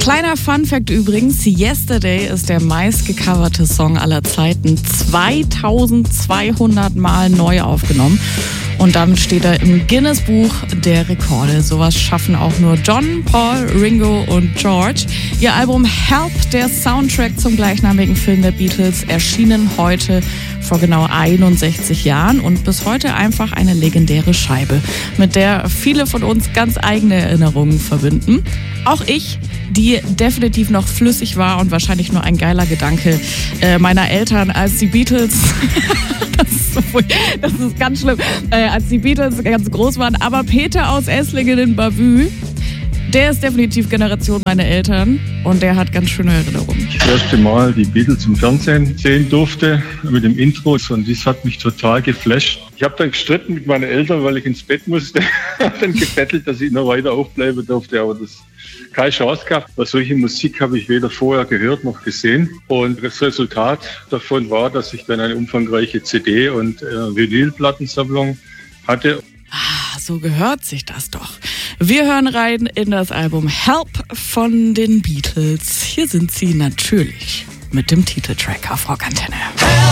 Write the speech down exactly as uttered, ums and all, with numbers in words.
Kleiner Funfact übrigens, Yesterday ist der meistgecoverte Song aller Zeiten, zweitausendzweihundert Mal neu aufgenommen. Und damit steht er im Guinness-Buch der Rekorde. Sowas schaffen auch nur John, Paul, Ringo und George. Ihr Album Help, der Soundtrack zum gleichnamigen Film der Beatles, erschienen heute vor genau einundsechzig Jahren und bis heute einfach eine legendäre Scheibe, mit der viele von uns ganz eigene Erinnerungen verbinden. Auch ich, die definitiv noch flüssig war und wahrscheinlich nur ein geiler Gedanke äh, meiner Eltern, als die Beatles, das, ist so, das ist ganz schlimm, äh, als die Beatles ganz groß waren, aber Peter aus Esslingen in Bavü, der ist definitiv Generation meiner Eltern und der hat ganz schöne Erinnerungen. Das erste Mal die Beatles im Fernsehen sehen durfte mit dem Intro und das hat mich total geflasht. Ich habe dann gestritten mit meinen Eltern, weil ich ins Bett musste. Ich habe dann gebettelt, dass ich noch weiter aufbleiben durfte, aber das keine Chance gehabt. Weil solche Musik habe ich weder vorher gehört noch gesehen. Und das Resultat davon war, dass ich dann eine umfangreiche C D- und äh, Vinylplattensammlung hatte. Ah, so gehört sich das doch. Wir hören rein in das Album Help von den Beatles. Hier sind sie natürlich mit dem Titeltrack auf Rockantenne.